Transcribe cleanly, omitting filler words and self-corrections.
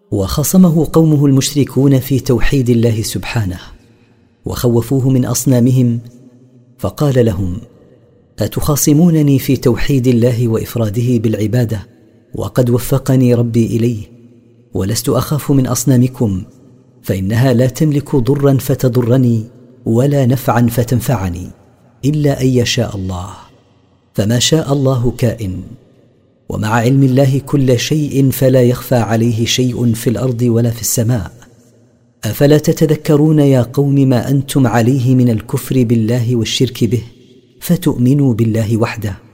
وخصمه قومه المشركون في توحيد الله سبحانه، وخوفوه من أصنامهم، فقال لهم: أتخاصمونني في توحيد الله وإفراده بالعبادة وقد وفقني ربي إليه؟ ولست أخاف من أصنامكم، فإنها لا تملك ضرا فتضرني ولا نفعا فتنفعني إلا أن يشاء الله، فما شاء الله كائن، ومع علم الله كل شيء فلا يخفى عليه شيء في الأرض ولا في السماء. أفلا تتذكرون يا قوم ما أنتم عليه من الكفر بالله والشرك به، فتؤمنوا بالله وحده